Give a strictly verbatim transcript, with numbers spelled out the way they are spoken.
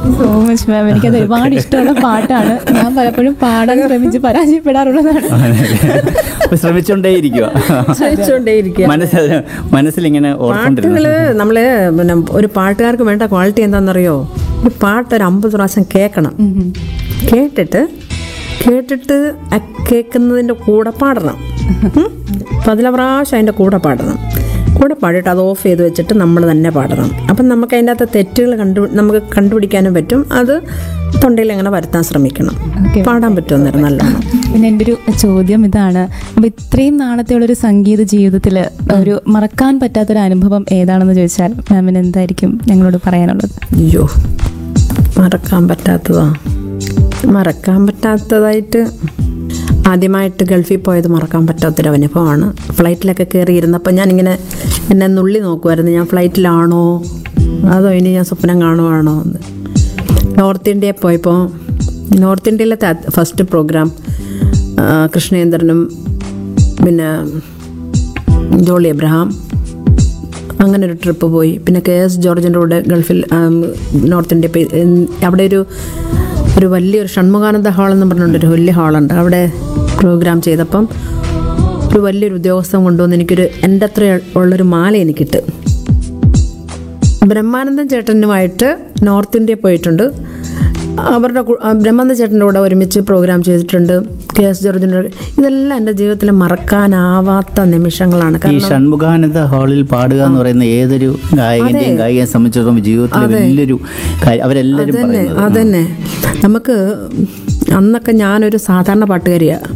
You so much ma'am. എനിക്കത് ഒരുപാട് ഇഷ്ടമുള്ള പാട്ടാണ്. ഞാൻ പലപ്പോഴും പാടാൻ ശ്രമിച്ച് പരാജയപ്പെടാറുള്ളതാണ്. ശ്രമിച്ചുകൊണ്ടേയിരിക്കുക ശ്രമിച്ചുകൊണ്ടേയിരിക്കുക മനസ്സിൽ മനസ്സിലിങ്ങനെ പാട്ടുകള് നമ്മള് പിന്നെ ഒരു പാട്ടുകാർക്ക് വേണ്ട ക്വാളിറ്റി എന്താണെന്നറിയോ? ഒരു പാട്ട് ഒരു അമ്പത് പ്രാവശ്യം കേൾക്കണം. കേട്ടിട്ട് കേട്ടിട്ട് കേൾക്കുന്നതിൻ്റെ കൂടെ പാടണം. പതില പ്രാവശ്യം അതിൻ്റെ കൂടെ പാടണം. കൂടെ പാടിയിട്ട് അത് ഓഫ് ചെയ്ത് വെച്ചിട്ട് നമ്മൾ തന്നെ പാടണം. അപ്പം നമുക്ക് അതിൻ്റെ അകത്ത് തെറ്റുകൾ കണ്ടു നമുക്ക് കണ്ടുപിടിക്കാനും പറ്റും. അത് തൊണ്ടയിൽ അങ്ങനെ വരുത്താൻ ശ്രമിക്കണം. പാടാൻ പറ്റുമെന്നേരം നല്ലോണം. പിന്നെ എൻ്റെ ഒരു ചോദ്യം ഇതാണ്, അപ്പം ഇത്രയും നാളത്തെയുള്ളൊരു സംഗീത ജീവിതത്തിൽ ഒരു മറക്കാൻ പറ്റാത്തൊരു അനുഭവം ഏതാണെന്ന് ചോദിച്ചാൽ മാമിന് എന്തായിരിക്കും ഞങ്ങളോട് പറയാനുള്ളത്? അയ്യോ, മറക്കാൻ പറ്റാത്തതാ മറക്കാൻ പറ്റാത്തതായിട്ട് ആദ്യമായിട്ട് ഗൾഫിൽ പോയത് മറക്കാൻ പറ്റാത്തൊരു അനുഭവമാണ്. ഫ്ലൈറ്റിലൊക്കെ കയറിയിരുന്നപ്പോൾ ഞാനിങ്ങനെ എന്നെ നുള്ളി നോക്കുമായിരുന്നു, ഞാൻ ഫ്ലൈറ്റിലാണോ അതോ ഇനി ഞാൻ സ്വപ്നം കാണുവാണോ എന്ന്. നോർത്ത് ഇന്ത്യയിൽ പോയപ്പോൾ, നോർത്ത് ഇന്ത്യയിലത്തെ ഫസ്റ്റ് പ്രോഗ്രാം കൃഷ്ണേന്ദ്രനും പിന്നെ ജോളി എബ്രഹാം അങ്ങനെ ഒരു ട്രിപ്പ് പോയി. പിന്നെ കെ എസ് ജോർജിൻ്റെ കൂടെ ഗൾഫിൽ നോർത്ത് ഇന്ത്യ പോയി. അവിടെ ഒരു ഒരു വലിയൊരു ഷൺമുഖാനന്ദ ഹാളെന്ന് പറഞ്ഞിട്ടൊരു വലിയ ഹാളുണ്ട്. അവിടെ പ്രോഗ്രാം ചെയ്തപ്പം ഒരു വലിയൊരു ഉദ്യോഗസ്ഥൻ കൊണ്ടുവന്ന് എനിക്കൊരു എൻ്റെ അത്ര ഉള്ളൊരു മാല എനിക്കിട്ട്. ബ്രഹ്മാനന്ദൻ ചേട്ടനുമായിട്ട് നോർത്ത് ഇന്ത്യ പോയിട്ടുണ്ട്. അവരുടെ ബ്രഹ്മാനന്ദ ചേട്ടൻ്റെ കൂടെ ഒരുമിച്ച് പ്രോഗ്രാം ചെയ്തിട്ടുണ്ട്. കെ എസ് ജോർജിൻ്റെ. ഇതെല്ലാം എൻ്റെ ജീവിതത്തിൽ മറക്കാനാവാത്ത നിമിഷങ്ങളാണ്. ഈ ഷൺമുഖാനന്ദ ഹാളിൽ പാടുക എന്ന് പറയുന്ന ഏതൊരു ഗായകന്റെയും ഗായികയെ സംബന്ധിച്ചിടത്തോളം ജീവിതത്തിൽ വലിയൊരു കാര്യം. അവരെല്ലാവരും അതന്നെ അതന്നെ നമുക്ക് അന്നൊക്കെ ഞാനൊരു സാധാരണ പാട്ടുകാരിയാണ്.